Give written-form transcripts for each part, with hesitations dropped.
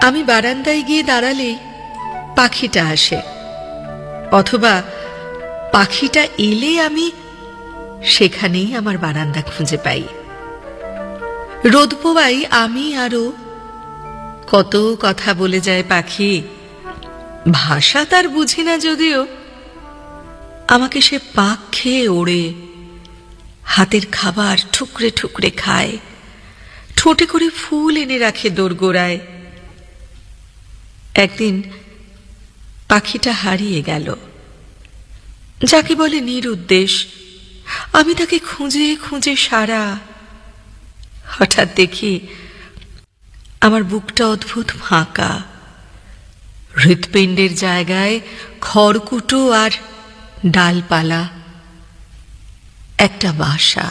আমি বারান্দায় গিয়ে দাঁড়ালেই পাখিটা আসে, অথবা পাখিটা এলে আমি সেখানেই আমার বারান্দা খুঁজে পাই। রোদ পোয়াই আমি আরো কত কথা বলে যায় পাখি। ভাষা তার বুঝি না যদিও, আমাকে সে পাক খেয়ে ওড়ে, হাতের খাবার ঠুকরে ঠুকরে খায়, ঠোঁটে করে ফুল এনে রাখে দোরগোড়ায়। একদিন পাখিটা হারিয়ে গেল, যাকে বলে নিরুদ্দেশ। আমি তাকে খুঁজে খুঁজে সারা। হঠাৎ দেখি আমার বুকটা অদ্ভুত ফাঁকা, হৃৎপিণ্ডের জায়গায় খড়কুটো আর ডালপালা, একটা বাসা।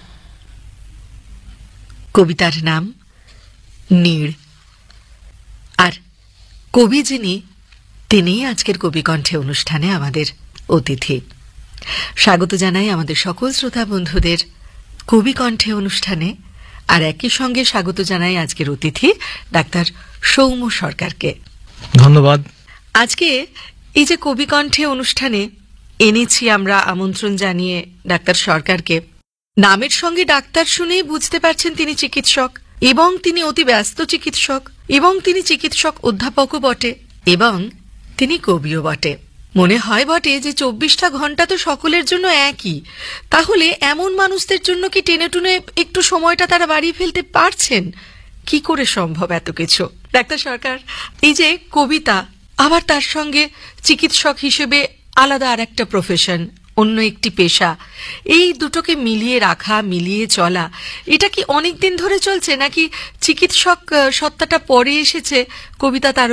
কবিতার নাম নীড়। আর কবি যিনি, তিনি আজকের কবিকণ্ঠে অনুষ্ঠানে আমাদের অতিথি। স্বাগত জানাই আমাদের সকল শ্রোতা বন্ধুদের কবিকণ্ঠে অনুষ্ঠানে। আর একই সঙ্গে স্বাগত জানাই আজকের অতিথি ডাক্তার সৌম্য সরকারকে। ধন্যবাদ। আজকে এই যে কবিকণ্ঠে অনুষ্ঠানে এনেছি আমরা আমন্ত্রণ জানিয়ে ডাক্তার সরকারকে, নামের সঙ্গে ডাক্তার শুনেই বুঝতে পারছেন তিনি চিকিৎসক, এবং তিনি অতি ব্যস্ত চিকিৎসক, এবং তিনি চিকিৎসক অধ্যাপকও বটে, এবং তিনি কবিও বটে। মনে হয় বটে যে 24টা ঘন্টা তো সকলের জন্য একই, তাহলে এমন মানুষদের জন্য কি টেনে টুনে একটু সময়টা তারা বাড়িয়ে ফেলতে পারছেন? কি করে সম্ভব এত কিছু? ডাক্তার সরকার, এই যে কবিতা, আবার তার সঙ্গে চিকিৎসক হিসেবে আলাদা আর একটা প্রফেশন, অন্য একটি পেশা, এই দুটোকে মিলিয়ে রাখা, মিলিয়ে চলা, এটা কি অনেক দিন ধরে চলছে, নাকি চিকিৎসক সত্তাটা পরে এসেছে, কবিতা তার